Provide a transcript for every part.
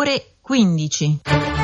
ore 15.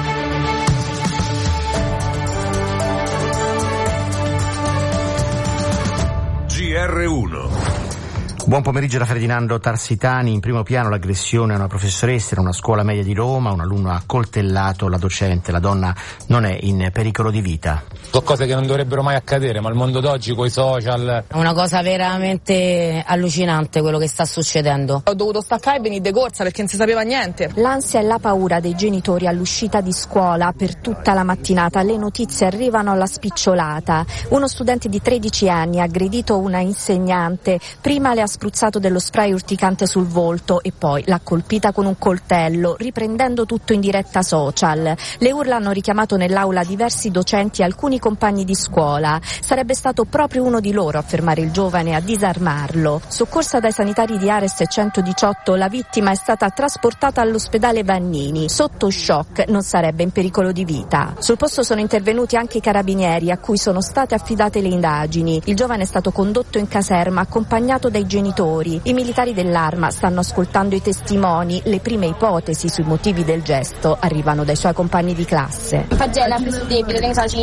GR1. Buon pomeriggio da Ferdinando Tarsitani. In primo piano l'aggressione a una professoressa in una scuola media di Roma. Un alunno ha coltellato la docente. La donna non è in pericolo di vita. Sono cose che non dovrebbero mai accadere, ma il mondo d'oggi coi social... È una cosa veramente allucinante quello che sta succedendo. Ho dovuto staccare e venire de corsa perché non si sapeva niente. L'ansia e la paura dei genitori all'uscita di scuola per tutta la mattinata. Le notizie arrivano alla spicciolata. Uno studente di 13 anni ha aggredito una insegnante. Prima le ha spruzzato dello spray urticante sul volto e poi l'ha colpita con un coltello, riprendendo tutto in diretta social. Le urla hanno richiamato nell'aula diversi docenti e alcuni compagni di scuola. Sarebbe stato proprio uno di loro a fermare il giovane e a disarmarlo. Soccorsa dai sanitari di Ares 118, la vittima è stata trasportata all'ospedale Vannini. Sotto shock, non sarebbe in pericolo di vita. Sul posto sono intervenuti anche i carabinieri, a cui sono state affidate le indagini. Il giovane è stato condotto in caserma accompagnato dai genitori. I militari dell'Arma stanno ascoltando i testimoni. Le prime ipotesi sui motivi del gesto arrivano dai suoi compagni di classe. Pagella ha preso il debito, che ne so,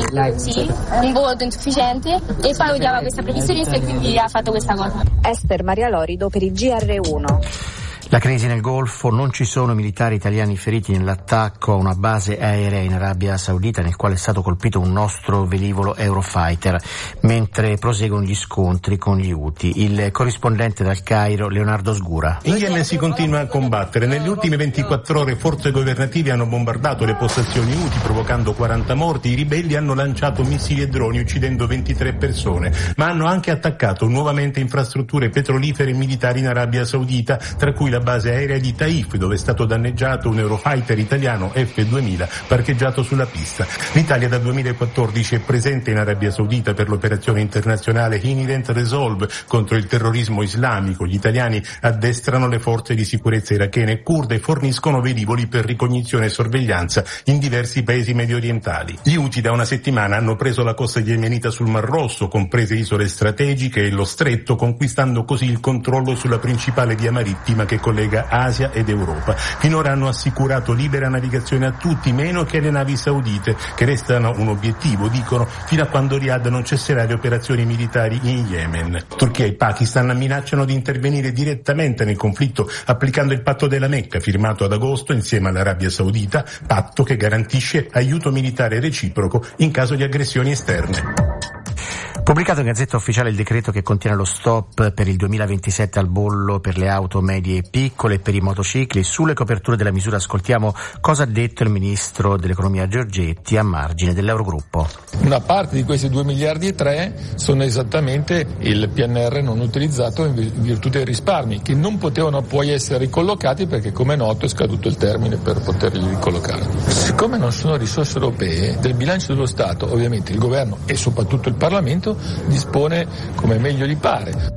un voto insufficiente e poi odiava questa professoressa e quindi ha fatto questa cosa. Ester Maria Lorido per il GR1. La crisi nel Golfo, non ci sono militari italiani feriti nell'attacco a una base aerea in Arabia Saudita nel quale è stato colpito un nostro velivolo Eurofighter, mentre proseguono gli scontri con gli Houthi. Il corrispondente dal Cairo, Leonardo Sgura. In Yemen si continua a combattere. Nelle ultime 24 ore forze governative hanno bombardato le postazioni Houthi provocando 40 morti. I ribelli hanno lanciato missili e droni uccidendo 23 persone, ma hanno anche attaccato nuovamente infrastrutture petrolifere e militari in Arabia Saudita, tra cui la base aerea di Taif, dove è stato danneggiato un Eurofighter italiano F-2000 parcheggiato sulla pista. L'Italia dal 2014 è presente in Arabia Saudita per l'operazione internazionale Incident Resolve contro il terrorismo islamico. Gli italiani addestrano le forze di sicurezza irachene e kurde e forniscono velivoli per ricognizione e sorveglianza in diversi paesi mediorientali. Gli Houthi da una settimana hanno preso la costa yemenita sul Mar Rosso, comprese isole strategiche e lo stretto, conquistando così il controllo sulla principale via marittima che collega Asia ed Europa. Finora hanno assicurato libera navigazione a tutti, meno che alle navi saudite, che restano un obiettivo, dicono, fino a quando Riyadh non cesserà le operazioni militari in Yemen. Turchia e Pakistan minacciano di intervenire direttamente nel conflitto applicando il patto della Mecca, firmato ad agosto insieme all'Arabia Saudita, patto che garantisce aiuto militare reciproco in caso di aggressioni esterne. Pubblicato in Gazzetta Ufficiale il decreto che contiene lo stop per il 2027 al bollo per le auto medie e piccole e per i motocicli. Sulle coperture della misura ascoltiamo cosa ha detto il ministro dell'economia Giorgetti a margine dell'Eurogruppo. Una parte di questi 2,3 miliardi sono esattamente il PNR non utilizzato in virtù dei risparmi, che non potevano poi essere ricollocati perché, come è noto, è scaduto il termine per poterli ricollocare. Siccome non sono risorse europee, del bilancio dello Stato ovviamente il governo e soprattutto il Parlamento dispone come meglio gli pare.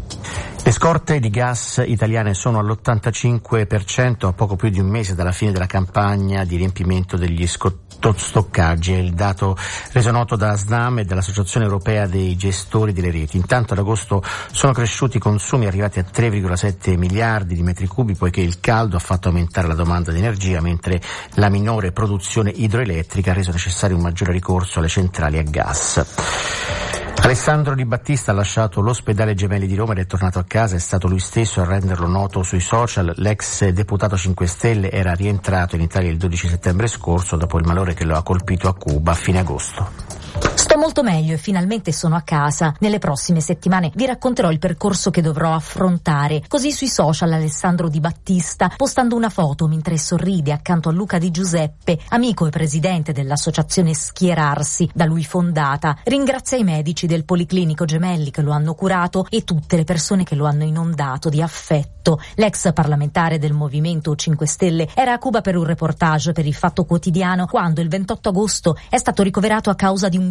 Le scorte di gas italiane sono all'85% a poco più di un mese dalla fine della campagna di riempimento degli stoccaggi. È il dato reso noto da SNAM e dall'Associazione Europea dei Gestori delle Reti. Intanto ad agosto sono cresciuti i consumi arrivati a 3,7 miliardi di metri cubi, poiché il caldo ha fatto aumentare la domanda di energia, mentre la minore produzione idroelettrica ha reso necessario un maggiore ricorso alle centrali a gas. Alessandro Di Battista ha lasciato l'ospedale Gemelli di Roma ed è tornato a casa. È stato lui stesso a renderlo noto sui social. L'ex deputato 5 Stelle era rientrato in Italia il 12 settembre scorso dopo il malore che lo ha colpito a Cuba a fine agosto. Sto molto meglio e finalmente sono a casa. Nelle prossime settimane vi racconterò il percorso che dovrò affrontare. Così sui social Alessandro Di Battista, postando una foto mentre sorride accanto a Luca Di Giuseppe, amico e presidente dell'associazione Schierarsi, da lui fondata. Ringrazia i medici del Policlinico Gemelli che lo hanno curato e tutte le persone che lo hanno inondato di affetto. L'ex parlamentare del Movimento 5 Stelle era a Cuba per un reportage per il Fatto Quotidiano quando il 28 agosto è stato ricoverato a causa di un violento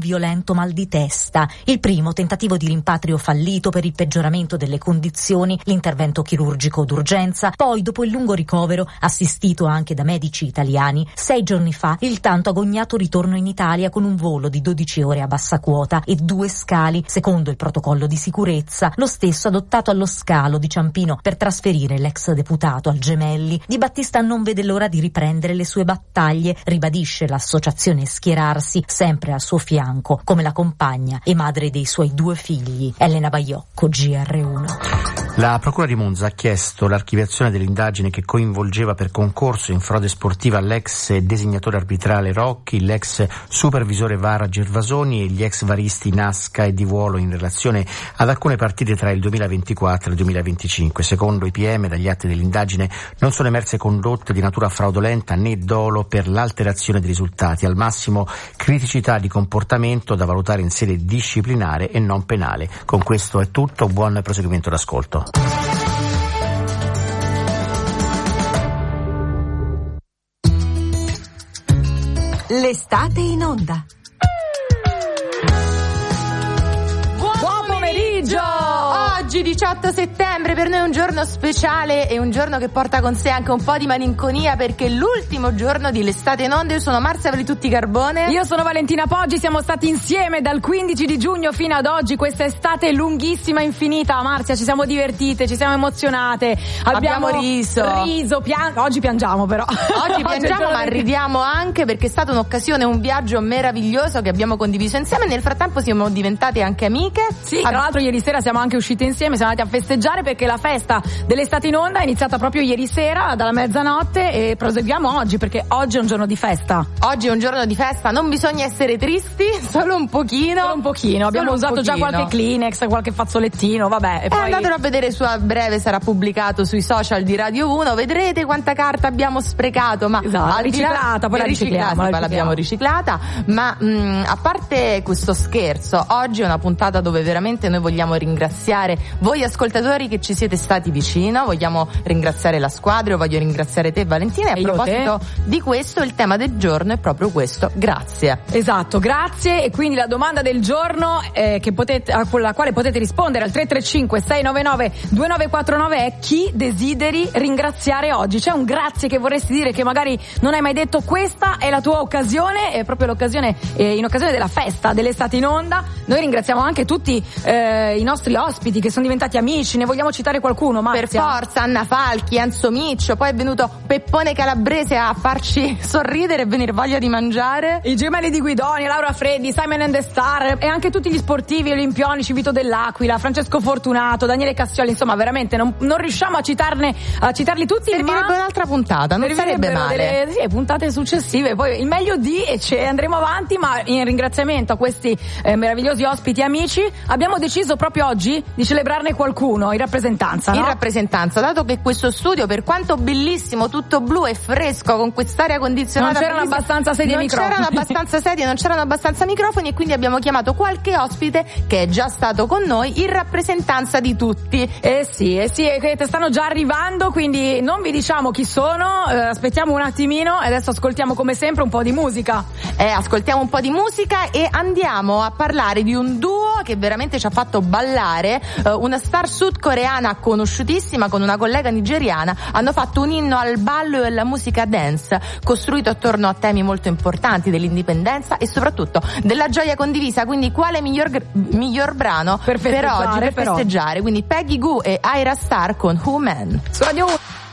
soltanto mal di testa. Il primo tentativo di rimpatrio fallito per il peggioramento delle condizioni, l'intervento chirurgico d'urgenza, poi dopo il lungo ricovero, assistito anche da medici italiani, 6 giorni fa il tanto agognato ritorno in Italia con un volo di 12 ore a bassa quota e 2 scali, secondo il protocollo di sicurezza, lo stesso adottato allo scalo di Ciampino per trasferire l'ex deputato al Gemelli. Di Battista non vede l'ora di riprendere le sue battaglie, ribadisce l'associazione Schierarsi, sempre al suo fianco, come la compagna e madre dei suoi 2 figli. Elena Baiocco, GR1. La Procura di Monza ha chiesto l'archiviazione dell'indagine che coinvolgeva per concorso in frode sportiva l'ex designatore arbitrale Rocchi, l'ex supervisore VAR Gervasoni e gli ex varisti Nasca e Di Vuolo in relazione ad alcune partite tra il 2024 e il 2025. Secondo i PM, dagli atti dell'indagine non sono emerse condotte di natura fraudolenta né dolo per l'alterazione dei risultati, al massimo criticità di comportamento da valutare in sede disciplinare e non penale. Con questo è tutto, buon proseguimento d'ascolto. L'estate in onda. Buon pomeriggio! Oggi 18 settembre per noi è un giorno speciale e un giorno che porta con sé anche un po' di malinconia, perché è l'ultimo giorno di l'estate in onda. Io sono Marzia Tutti Carbone. Io sono Valentina Poggi, siamo stati insieme dal 15 di giugno fino ad oggi, questa estate lunghissima, infinita. Marzia, ci siamo divertite, ci siamo emozionate, abbiamo riso, oggi piangiamo però. Oggi piangiamo ma ridiamo anche, perché è stata un'occasione, un viaggio meraviglioso che abbiamo condiviso insieme. Nel frattempo siamo diventate anche amiche. Sì, tra l'altro ieri sera siamo anche uscite insieme, siamo andati a festeggiare perché la festa dell'estate in onda è iniziata proprio ieri sera dalla mezzanotte e proseguiamo oggi perché oggi è un giorno di festa. Oggi è un giorno di festa, non bisogna essere tristi, solo un pochino. Solo un pochino, abbiamo usato già qualche Kleenex, qualche fazzolettino, vabbè. E poi andatelo a vedere, a breve sarà pubblicato sui social di Radio 1, vedrete quanta carta abbiamo sprecato, ma esatto, riciclata, poi la ricicliamo. L'abbiamo riciclata, ma a parte questo scherzo, oggi è una puntata dove veramente noi vogliamo ringraziare voi ascoltatori che ci siete stati vicino, vogliamo ringraziare la squadra, io voglio ringraziare te Valentina, e a proposito di questo il tema del giorno è proprio questo, grazie. Esatto, grazie, e quindi la domanda del giorno con la quale potete rispondere al 335 699 2949 è: chi desideri ringraziare oggi? C'è un grazie che vorresti dire che magari non hai mai detto? Questa è la tua occasione, è proprio l'occasione in occasione della festa dell'estate in onda. Noi ringraziamo anche tutti i nostri ospiti che sono diventati amici, ne vogliamo citare qualcuno, Marzia? Per forza, Anna Falchi, Enzo Miccio, poi è venuto Peppone Calabrese a farci sorridere e venire voglia di mangiare. I gemelli di Guidoni, Laura Freddi, Simon and the Star, e anche tutti gli sportivi olimpionici, Vito Dell'Aquila, Francesco Fortunato, Daniele Castioli, insomma veramente non riusciamo a citarli tutti. Servirebbe un'altra puntata, non sarebbe male. Sì, puntate successive, poi il meglio andremo avanti, ma in ringraziamento a questi meravigliosi ospiti e amici abbiamo deciso proprio oggi di celebrarne qualcuno in rappresentanza, no? In rappresentanza, dato che questo studio, per quanto bellissimo, tutto blu e fresco, con quest'aria condizionata, non c'erano abbastanza sedie e microfoni. Non c'erano abbastanza sedie, non c'erano abbastanza microfoni, e quindi abbiamo chiamato qualche ospite che è già stato con noi in rappresentanza di tutti. Sì, che stanno già arrivando, quindi non vi diciamo chi sono, aspettiamo un attimino e adesso ascoltiamo come sempre un po' di musica. Ascoltiamo un po' di musica e andiamo a parlare di un duo che veramente ci ha fatto ballare, una star sudcoreana conosciutissima con una collega nigeriana hanno fatto un inno al ballo e alla musica dance, costruito attorno a temi molto importanti dell'indipendenza e soprattutto della gioia condivisa. Quindi quale miglior brano per oggi, per festeggiare? Quindi Peggy Gou e Ira Star con Who Man. Su Radio 1.